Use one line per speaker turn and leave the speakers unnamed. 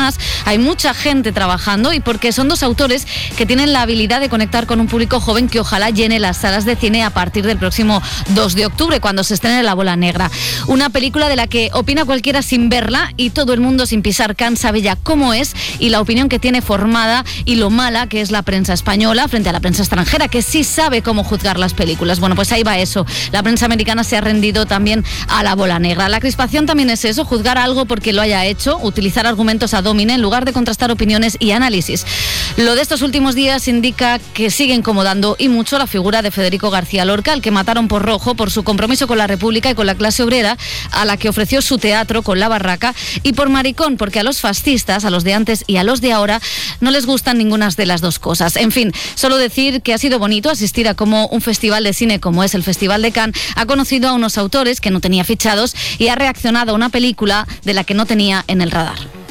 además hay mucha gente trabajando y porque son dos autores que tienen la habilidad de conectar con un público joven que ojalá llene las salas de cine a partir del próximo 2 de octubre, cuando se estrene La Bola Negra. Una película de la que opina cualquiera sin verla y todo el mundo sin pisar Cannes sabe ya cómo es y la opinión que tiene formada y lo mala que es la prensa española frente a la prensa extranjera, que sí sabe cómo juzgar las películas. Bueno, pues ahí va eso. La prensa americana se ha rendido también a La Bola Negra. La crispación también es eso, juzgar algo porque lo haya hecho, utilizar argumentos ad hominem en lugar de contrastar opiniones y análisis. Lo de estos últimos días indica que sigue incomodando y mucho la figura de Federico García Lorca, al que mataron por rojo por su compromiso con la República y con la clase obrera, a la que ofreció su teatro con La Barraca, y por maricón, porque a los fascistas, a los de antes y a los de ahora, no les gustan ninguna de las dos cosas. En fin, solo decir que ha sido bonito asistir a cómo un festival de cine como es el Festival de Cannes ha conocido a unos autores que no tenía fichados y ha reaccionado a una película de la que no tenía en el radar.